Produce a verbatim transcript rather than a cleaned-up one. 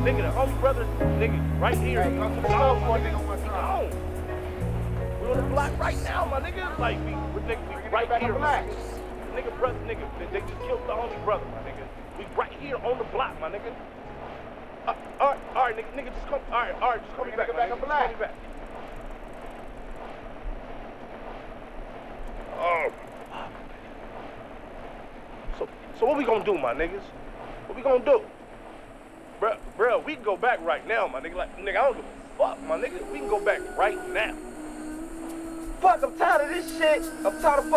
nigga, the homie brothers, nigga, right here. Hey, come to the club for a nigga one time. We on the block right now, my nigga. Like, we, we, nigga, we right here, my nigga. Nigga, brother, nigga, they, they just killed the homie brother, my nigga. We right here on the block, my nigga. Uh, all right, all right, nigga, nigga, just come, all right, all right, just call me back, my nigga, just call me back. Oh. So, so what we gonna do, my niggas? What we gonna do? Bruh, bruh, we can go back right now, my nigga. Like, nigga, I don't give a fuck, my nigga. We can go back right now. Fuck, I'm tired of this shit. I'm tired of fucking